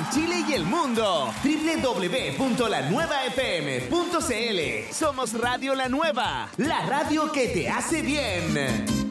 Chile y el mundo. www.lanuevafm.cl. Somos Radio La Nueva, la radio que te hace bien.